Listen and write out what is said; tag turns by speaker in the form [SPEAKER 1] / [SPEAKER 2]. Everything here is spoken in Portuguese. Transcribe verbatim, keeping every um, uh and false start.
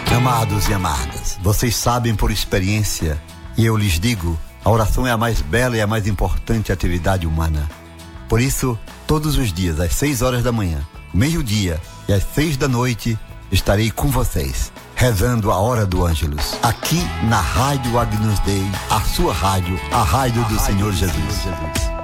[SPEAKER 1] Amados e amadas, vocês sabem por experiência, e eu lhes digo, a oração é a mais bela e a mais importante atividade humana. Por isso, todos os dias, às seis horas da manhã, meio-dia e às seis da noite, estarei com vocês, rezando a Hora do Ângelus, aqui na Rádio Agnus Dei, a sua rádio, a rádio do Senhor Jesus.